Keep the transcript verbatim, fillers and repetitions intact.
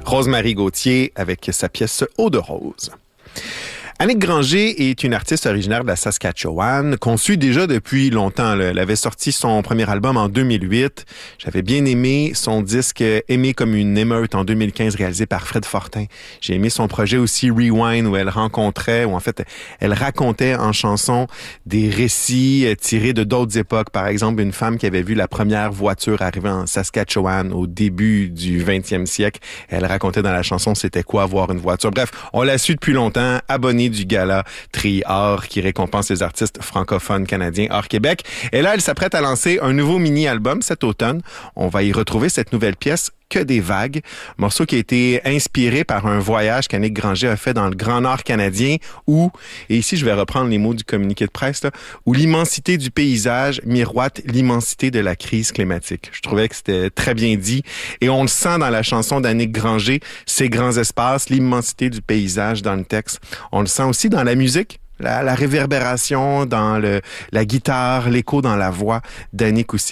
Rosemary Gauthier avec sa pièce « Eau de rose ». Annick Granger est une artiste originaire de la Saskatchewan, conçue déjà depuis longtemps. Elle avait sorti son premier album en deux mille huit. J'avais bien aimé son disque « Aimé comme une émeute » en deux mille quinze, réalisé par Fred Fortin. J'ai aimé son projet aussi « Rewind » où elle rencontrait, ou en fait, elle racontait en chanson des récits tirés de d'autres époques. Par exemple, une femme qui avait vu la première voiture arriver en Saskatchewan au début du vingtième siècle. Elle racontait dans la chanson c'était quoi avoir une voiture. Bref, on l'a su depuis longtemps, abonnée du gala Tri Art qui récompense les artistes francophones canadiens hors Québec. Et là, elle s'apprête à lancer un nouveau mini-album cet automne. On va y retrouver cette nouvelle pièce Que des vagues, morceau qui a été inspiré par un voyage qu'Annick Granger a fait dans le Grand Nord canadien où, et ici je vais reprendre les mots du communiqué de presse, là, où l'immensité du paysage miroite l'immensité de la crise climatique. Je trouvais que c'était très bien dit et on le sent dans la chanson d'Annick Granger, ces grands espaces, l'immensité du paysage dans le texte. On le sent aussi dans la musique. La, la réverbération dans le, la guitare, l'écho dans la voix d'Annick aussi.